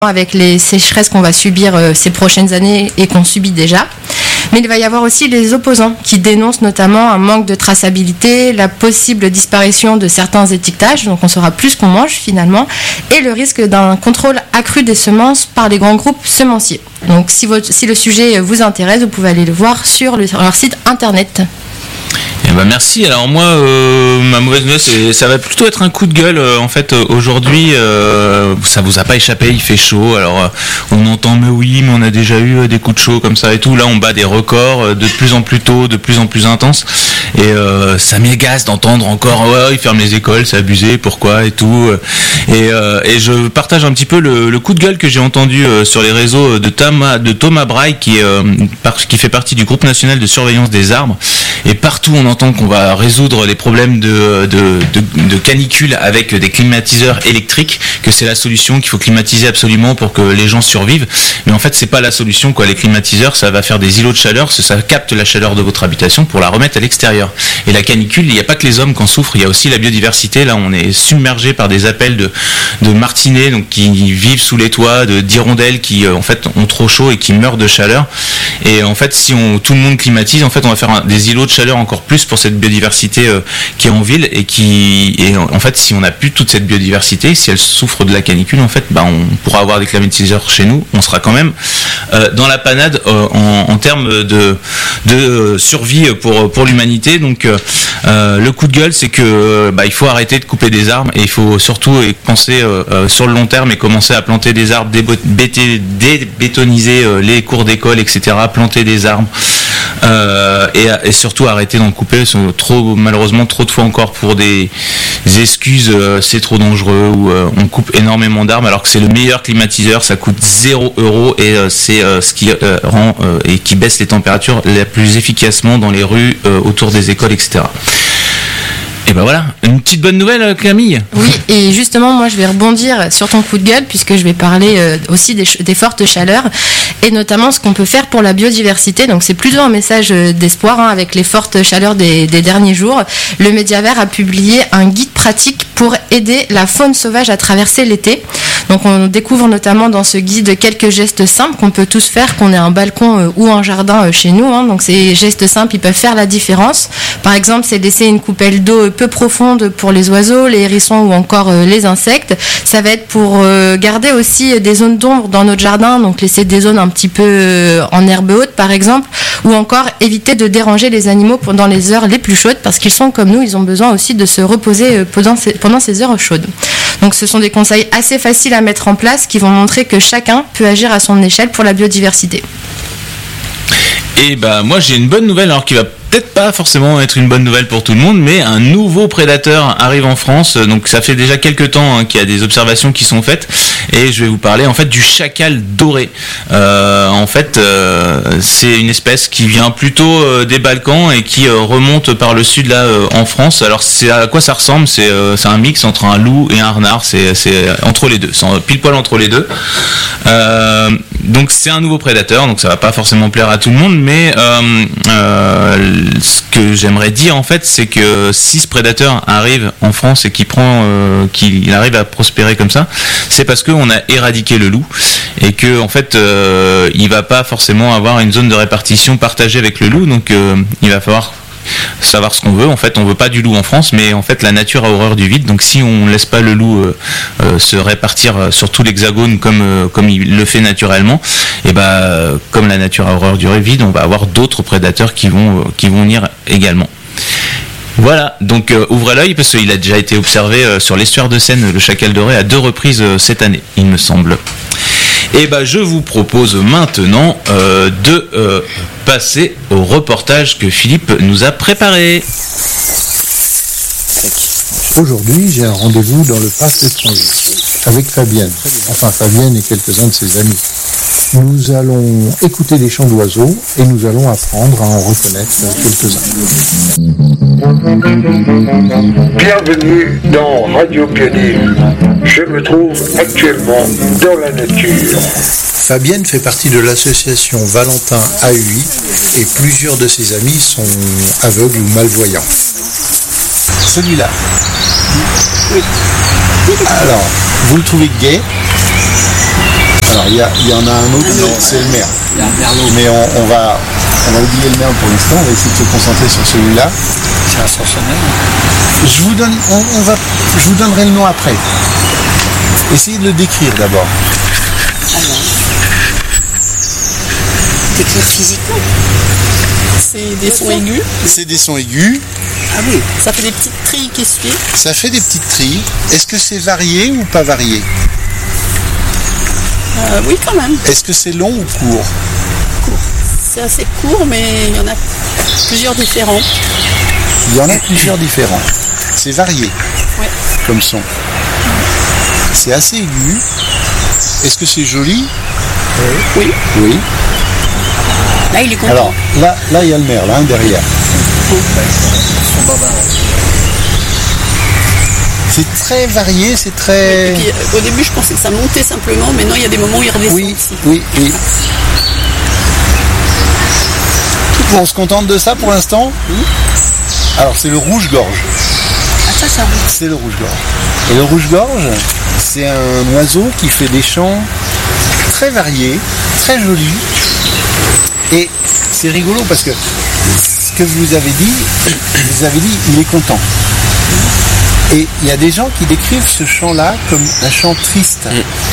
avec les sécheresses qu'on va subir ces prochaines années et qu'on subit déjà. Mais il va y avoir aussi les opposants qui dénoncent notamment un manque de traçabilité, la possible disparition de certains étiquetages, donc on saura plus ce qu'on mange finalement, et le risque d'un contrôle accru des semences par les grands groupes semenciers. Donc si le sujet vous intéresse, vous pouvez aller le voir sur leur site internet. Eh ben merci. Alors moi, ma mauvaise nouvelle, ça va plutôt être un coup de gueule. En fait, aujourd'hui, ça vous a pas échappé, il fait chaud. Alors on entend mais oui, mais on a déjà eu des coups de chaud comme ça et tout. Là, on bat des records de plus en plus tôt, de plus en plus intenses. Et ça m'agace d'entendre encore ouais, ils ferment les écoles, c'est abusé, pourquoi et tout. Et je partage un petit peu le coup de gueule que j'ai entendu sur les réseaux de Thomas Braille qui fait partie du groupe national de surveillance des arbres. Et partout on entend qu'on va résoudre les problèmes de canicule avec des climatiseurs électriques, que c'est la solution, qu'il faut climatiser absolument pour que les gens survivent. Mais en fait c'est pas la solution quoi. Les climatiseurs ça va faire des îlots de chaleur, ça capte la chaleur de votre habitation pour la remettre à l'extérieur. Et la canicule, il n'y a pas que les hommes qui en souffrent, il y a aussi la biodiversité. Là on est submergé par des appels de martinets donc qui vivent sous les toits, d'hirondelles qui en fait ont trop chaud et qui meurent de chaleur. Et en fait si tout le monde climatise, en fait on va faire des îlots de chaleur encore plus pour cette biodiversité qui est en ville et en fait si on n'a plus toute cette biodiversité, si elle souffre de la canicule, en fait on pourra avoir des climatiseurs chez nous, on sera quand même dans la panade en termes de survie pour l'humanité. Donc le coup de gueule c'est que il faut arrêter de couper des arbres et il faut surtout penser sur le long terme et commencer à planter des arbres, débétoniser les cours d'école, etc., planter des arbres. Et surtout arrêter d'en couper, malheureusement trop de fois encore pour des excuses, c'est trop dangereux ou on coupe énormément d'arbres alors que c'est le meilleur climatiseur, ça coûte 0 € et c'est ce qui rend et qui baisse les températures la plus efficacement dans les rues, autour des écoles, etc. Et ben voilà, une petite bonne nouvelle Camille. Oui, et justement moi je vais rebondir sur ton coup de gueule puisque je vais parler aussi des fortes chaleurs et notamment ce qu'on peut faire pour la biodiversité. Donc c'est plutôt un message d'espoir avec les fortes chaleurs des derniers jours. Le Mediavert a publié un guide pratique pour aider la faune sauvage à traverser l'été. Donc on découvre notamment dans ce guide quelques gestes simples qu'on peut tous faire, qu'on ait un balcon ou un jardin chez nous. Donc ces gestes simples, ils peuvent faire la différence. Par exemple, c'est laisser une coupelle d'eau peu profonde pour les oiseaux, les hérissons ou encore les insectes. Ça va être pour garder aussi des zones d'ombre dans notre jardin, donc laisser des zones un petit peu en herbe haute par exemple, ou encore éviter de déranger les animaux pendant les heures les plus chaudes parce qu'ils sont comme nous, ils ont besoin aussi de se reposer pendant ces heures chaudes. Donc ce sont des conseils assez faciles à mettre en place qui vont montrer que chacun peut agir à son échelle pour la biodiversité. Et moi j'ai une bonne nouvelle alors qui va peut-être pas forcément être une bonne nouvelle pour tout le monde, mais un nouveau prédateur arrive en France. Donc ça fait déjà quelques temps qu'il y a des observations qui sont faites et je vais vous parler en fait du chacal doré. C'est une espèce qui vient plutôt des Balkans et qui remonte par le sud là en France. Alors c'est à quoi ça ressemble, c'est un mix entre un loup et un renard, c'est entre les deux, c'est pile poil entre les deux. Donc c'est un nouveau prédateur, donc ça va pas forcément plaire à tout le monde, mais ce que j'aimerais dire en fait, c'est que si ce prédateur arrive en France et qu'il arrive à prospérer comme ça, c'est parce qu'on a éradiqué le loup et que en fait il va pas forcément avoir une zone de répartition partagée avec le loup, donc il va falloir savoir ce qu'on veut. En fait, on veut pas du loup en France, mais en fait la nature a horreur du vide. Donc si on laisse pas le loup se répartir sur tout l'hexagone comme il le fait naturellement, et comme la nature a horreur du vide, on va avoir d'autres prédateurs qui vont venir également. Voilà, donc ouvrez l'œil parce qu'il a déjà été observé sur l'estuaire de Seine, le chacal doré, à 2 reprises cette année, il me semble. Et je vous propose maintenant de passer au reportage que Philippe nous a préparé. Aujourd'hui, j'ai un rendez-vous dans le parc étranger avec Fabienne, et quelques-uns de ses amis. Nous allons écouter des chants d'oiseaux et nous allons apprendre à en reconnaître quelques-uns. Bienvenue dans Radio Pionnier. Je me trouve actuellement dans la nature. Fabienne fait partie de l'association Valentin AUI et plusieurs de ses amis sont aveugles ou malvoyants. Celui-là. Oui. Alors, vous le trouvez gai ? Alors il y en a un autre, c'est le merle. Mais on va oublier le merle pour l'instant, on va essayer de se concentrer sur celui-là. C'est ascensionnel. Je vous donnerai le nom après. Essayez de le décrire d'abord. Alors, décrire physiquement. C'est des sons aigus. C'est des sons aigus. Ah oui, ça fait des petites trilles qui suivent. Ça fait des petites trilles. Est-ce que c'est varié ou pas varié? Oui, quand même. Est-ce que c'est long ou court? Court. C'est assez court, mais il y en a plusieurs différents. Il y en a plusieurs différents. C'est varié comme son. C'est assez aigu. Est-ce que c'est joli? Oui. Oui. Là, il est content. Alors, là, il y a le merle, hein, derrière. C'est très varié, c'est très... Et puis, au début, je pensais que ça montait simplement, mais non, il y a des moments où il redescend aussi. Oui. On se contente de ça pour l'instant? Alors, c'est le rouge-gorge. Ah, ça C'est le rouge-gorge. Et le rouge-gorge, c'est un oiseau qui fait des chants très variés, très jolis. Et c'est rigolo parce que ce que vous avez dit, il est content. Et il y a des gens qui décrivent ce chant-là comme un chant triste.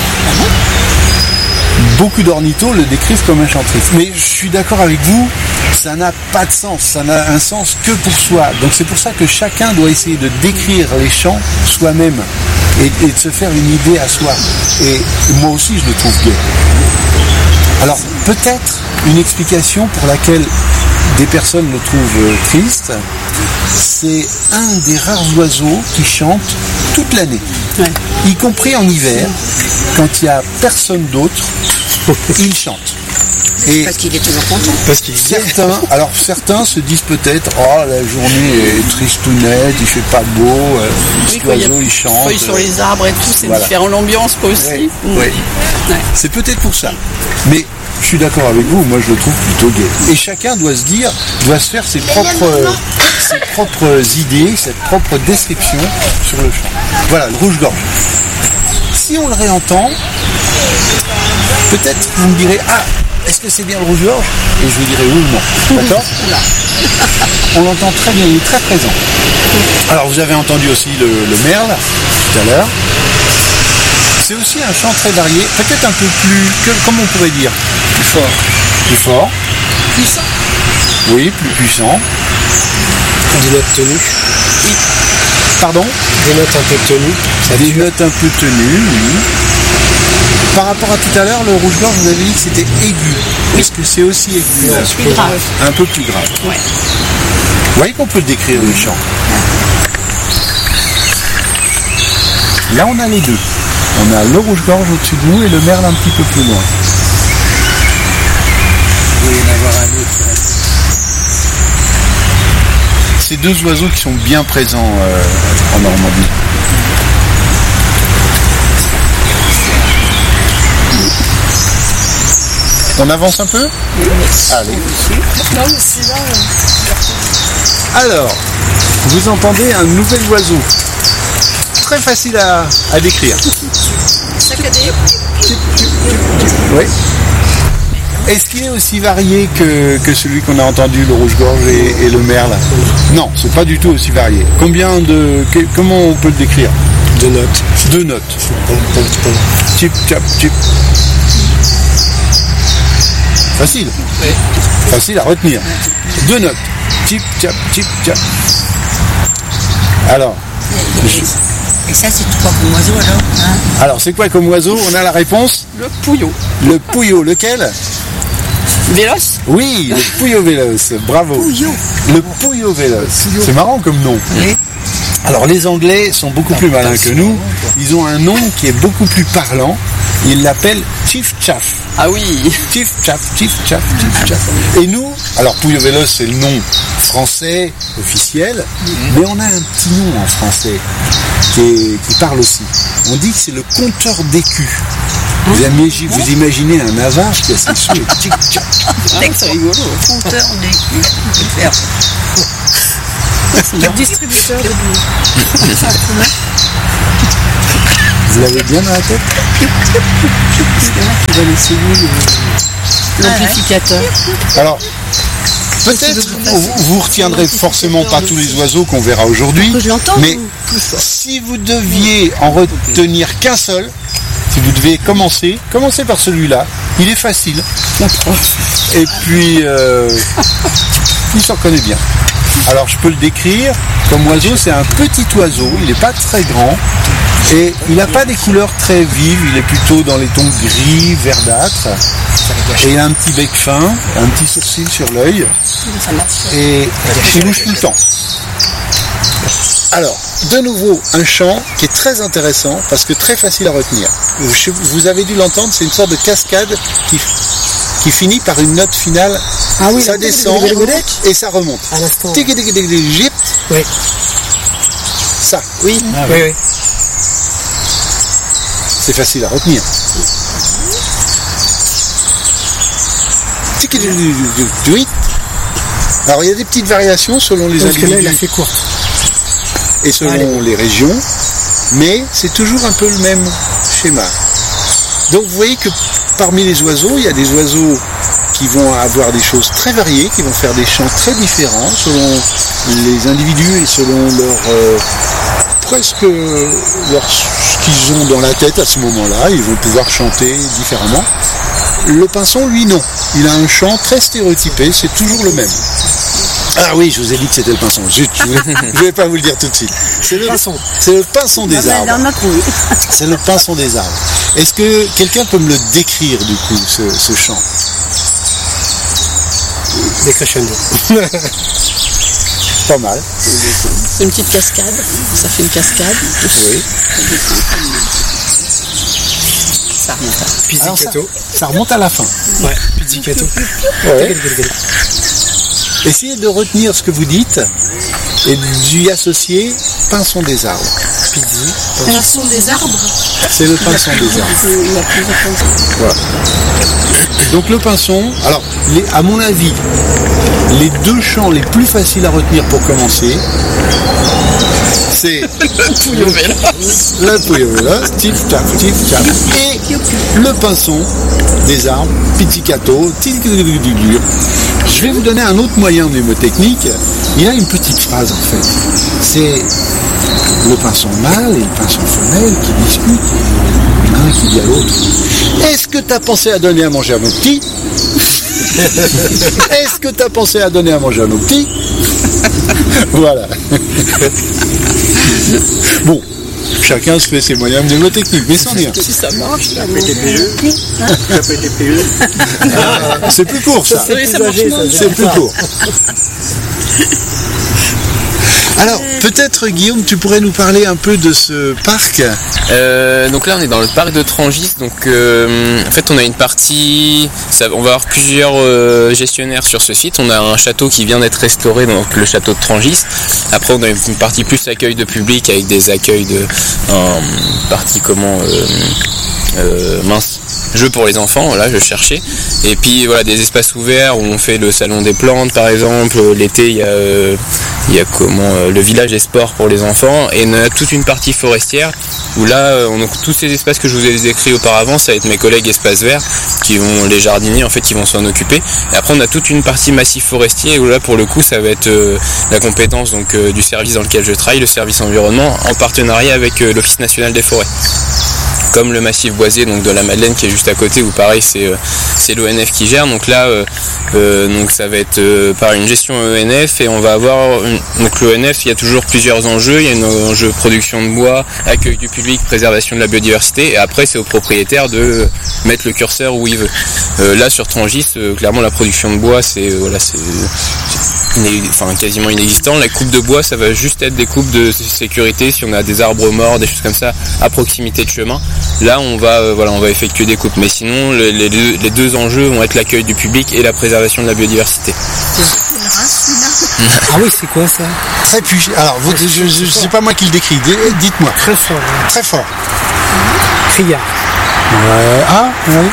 Beaucoup d'ornithos le décrivent comme un chant triste. Mais je suis d'accord avec vous, ça n'a pas de sens, ça n'a un sens que pour soi. Donc c'est pour ça que chacun doit essayer de décrire les chants soi-même et de se faire une idée à soi. Et moi aussi je le trouve gai. Alors peut-être une explication pour laquelle des personnes le trouvent triste, c'est un des rares oiseaux qui chante toute l'année, y compris en hiver, quand il n'y a personne d'autre, il chante. Et parce qu'il est toujours content. Parce qu'il est certains se disent peut-être, oh la journée est tristounette, il fait pas beau, l'oiseau il chante. Feuilles sur les arbres et tout, c'est différent, l'ambiance aussi. Oui. C'est peut-être pour ça. Mais je suis d'accord avec vous, moi je le trouve plutôt gai. Et chacun doit se faire ses propres idées, ses propres descriptions sur le chant. Voilà, le rouge-gorge. Si on le réentend, peut-être vous me direz, est-ce que c'est bien le rouge-gorge? Et je vous dirai oui ou non. D'accord? On l'entend très bien, il est très présent. Alors vous avez entendu aussi le merle tout à l'heure. C'est aussi un chant très varié, peut-être un peu plus, comment on pourrait dire? Plus fort. Plus fort. Puissant. Oui, plus puissant. des notes tenues. Oui. Pardon? Des notes un peu tenues. Des notes un peu tenues, oui. Par rapport à tout à l'heure, le rouge-gorge, vous avez dit que c'était aigu. Est-ce que c'est aussi aigu? Non, plus grave. Un peu plus grave. Ouais. Vous voyez qu'on peut le décrire, le chant. Là, on a les deux. On a le rouge-gorge au-dessus de nous et le merle un petit peu plus loin. Il doit y en avoir un autre. C'est deux oiseaux qui sont bien présents en Normandie. On avance un peu? Allez. Alors, vous entendez un nouvel oiseau. Très facile à décrire. Saccadé. Oui. Est-ce qu'il est aussi varié que celui qu'on a entendu, le rouge-gorge et le merle? Non, c'est pas du tout aussi varié. Comment on peut le décrire? Deux notes. Deux notes. Tip, tap, tip. Facile. Oui. Facile à retenir. Deux notes. Tip, tap, tip, tap. Alors. Et ça, c'est quoi comme oiseau alors, hein? Alors, c'est quoi comme oiseau? On a la réponse? Le pouillot. Le pouillot, lequel? Véloce? Oui, le pouillot véloce, bravo. Pouillot. Le pouillot véloce. C'est marrant comme nom. Oui. Alors les Anglais sont beaucoup plus malins que nous. Ils ont un nom qui est beaucoup plus parlant. Ils l'appellent Chief Chaff. Ah oui. Chief Chaff, Chief Chaff, Chief Chaff. Et nous, alors pouillot véloce c'est le nom français officiel, mais on a un petit nom en français qui parle aussi. On dit que c'est le compteur d'écus. Vous imaginez un avare qui a ses sous et tic tchac. C'est rigolo. Compteur d'écus. Le distributeur de Vous l'avez bien dans la tête? Il va essayer l'amplificateur. Alors, peut-être vous retiendrez forcément pas tous les oiseaux qu'on verra aujourd'hui, mais si vous deviez en retenir qu'un seul, si vous deviez commencer par celui-là, il est facile. Et puis, il s'en connaît bien. Alors je peux le décrire comme oiseau, c'est un petit oiseau, il n'est pas très grand et il n'a pas des couleurs très vives, il est plutôt dans les tons gris, verdâtres, et il a un petit bec fin, un petit sourcil sur l'œil et il bouge tout le temps. Alors, de nouveau, un chant qui est très intéressant parce que très facile à retenir. Vous avez dû l'entendre, c'est une sorte de cascade qui finit par une note finale. Ah oui, ça descend et ça remonte. À l'instant. Oui. Ça. Oui. Ah, oui. Oui. C'est facile à retenir. Alors il y a des petites variations selon les individus. Parce que là, il a fait courte. Et selon les régions, mais c'est toujours un peu le même schéma. Donc vous voyez que parmi les oiseaux, il y a des oiseaux qui vont avoir des choses très variées, qui vont faire des chants très différents selon les individus et selon ce qu'ils ont dans la tête à ce moment-là. Ils vont pouvoir chanter différemment. Le pinson, lui, non. Il a un chant très stéréotypé, c'est toujours le même. Ah oui, je vous ai dit que c'était le pinson. Je ne vais pas vous le dire tout de suite. C'est le pinson des arbres. C'est le pinson des arbres. Est-ce que quelqu'un peut me le décrire, du coup, ce chant? Des crescendo. Pas mal. C'est une petite cascade. Ça fait une cascade. Oui. Ça remonte à... Pizzicato. Ça remonte à la fin. Ouais, pizzicato. Ouais. Essayez de retenir ce que vous dites et d'y associer pinson des arbres. Pinson des arbres. C'est le pinson des arbres. Voilà. Donc le pinson, alors à mon avis, les deux chants les plus faciles à retenir pour commencer, c'est la Puyovéla, tip tap, et le pinson des arbres, pizzicato, dur. Je vais vous donner un autre moyen mnémotechnique. Il y a une petite phrase en fait. C'est le pinson mâle et le pinson femelle qui discutent. Un qui dit à l'autre: est-ce que tu as pensé à donner à manger à nos petits? Est-ce que tu as pensé à donner à manger à nos petits? Voilà. Bon, chacun se fait ses moyens mnémotechniques, mais sans rien. Si ça marche, c'est plus court ça. C'est plus court. Alors, peut-être Guillaume, tu pourrais nous parler un peu de ce parc. Donc là, on est dans le parc de Trangis. Donc, en fait, on a une partie. On va avoir plusieurs gestionnaires sur ce site. On a un château qui vient d'être restauré, donc le château de Trangis. Après, on a une partie plus accueil de public avec des accueils de partie jeux pour les enfants, voilà, je cherchais. Et puis voilà, des espaces ouverts où on fait le salon des plantes par exemple. L'été, il y a le village des sports pour les enfants, et on a toute une partie forestière où là, tous ces espaces que je vous ai décrits auparavant, ça va être mes collègues espaces verts qui vont, les jardiniers en fait, qui vont s'en occuper. Et après, on a toute une partie massif forestier où là, pour le coup, ça va être la compétence donc du service dans lequel je travaille, le service environnement, en partenariat avec l'Office national des forêts. Comme le massif boisé donc de la Madeleine qui est juste à côté, où pareil c'est l'ONF qui gère. Donc là donc ça va être par une gestion ENF, et on va avoir donc l'ONF, il y a toujours plusieurs enjeux. Il y a un enjeu production de bois, accueil du public, préservation de la biodiversité, et après c'est au propriétaire de mettre le curseur où il veut. Là sur Trangis, clairement la production de bois c'est quasiment inexistant. La coupe de bois, ça va juste être des coupes de sécurité si on a des arbres morts, des choses comme ça à proximité de chemin. Là, on va effectuer des coupes. Mais sinon, les deux enjeux vont être l'accueil du public et la préservation de la biodiversité. Ah oui, c'est quoi ça? Très puissant. Alors, je sais pas moi qui le décris. Dites-moi. Très fort. Hein. Très fort. Criard. Ouais. Ah, oui.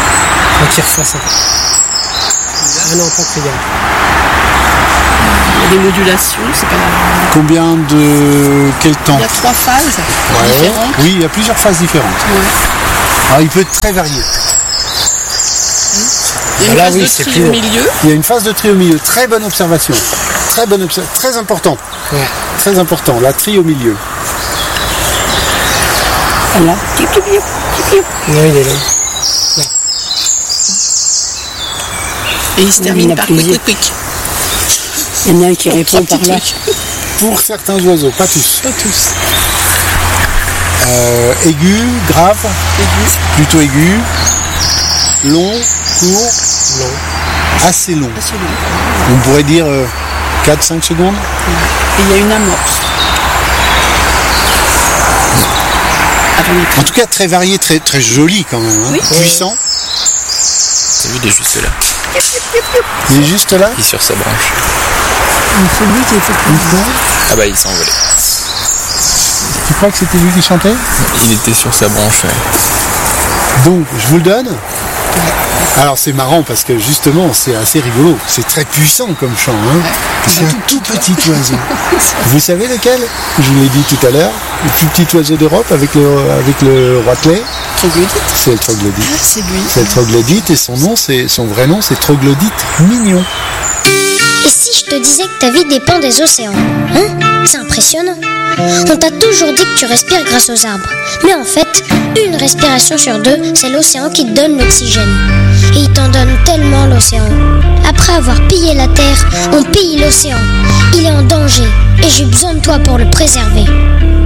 On tire ça. Ah non, pas criard. des modulations, c'est pas la... Combien de... Quel temps? Il y a 3 phases Ouais. différentes. Oui, il y a plusieurs phases différentes. Ouais. Alors, il peut être très varié. Il y a une Là, phase oui, de c'est tri plus au long. milieu. Il y a une phase de tri au milieu. Très bonne observation. Très important. Ouais. Très important. La tri au milieu. Voilà. Non, il est long. Et il se termine Il y en a par plusieurs. quick. Il y en a un qui répond par là. Pour certains oiseaux, pas tous. Pas tous. Aigu, grave, plutôt aigu, long, court, assez long. Assez long. On pourrait dire 4-5 secondes. Et il y a une amorce. Avant les En tout cas, très varié, très, très joli quand même. Hein. Oui. Puissant. T'as vu, il est juste là. Il est juste là. Il est sur sa branche. C'est lui qui est fait plus. Ah bah il s'est envolé. Tu crois que c'était lui qui chantait? Il était sur sa branche. Ouais. Donc, je vous le donne. Alors, c'est marrant parce que justement, c'est assez rigolo. C'est très puissant comme chant. Hein. C'est un tout petit oiseau. Vous savez lequel? Je vous l'ai dit tout à l'heure. Le plus petit oiseau d'Europe avec le roitelet. troglodytes. C'est le troglodyte. Ah, c'est lui. C'est le troglodyte et son vrai nom, c'est troglodyte mignon. Et si je te disais que ta vie dépend des océans? Hein? C'est impressionnant. On t'a toujours dit que tu respires grâce aux arbres. Mais en fait, une respiration sur 2, c'est l'océan qui te donne l'oxygène. Et il t'en donne tellement, l'océan. Après avoir pillé la terre, on pille l'océan. Il est en danger et j'ai besoin de toi pour le préserver.